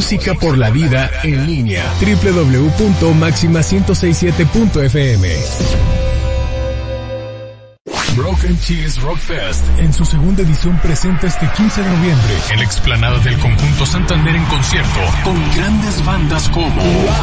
música por la vida en línea. www.maxima1067.fm. Broken Cheese Rock Fest en su segunda edición presenta este 15 de noviembre en la explanada del Conjunto Santander en concierto con grandes bandas como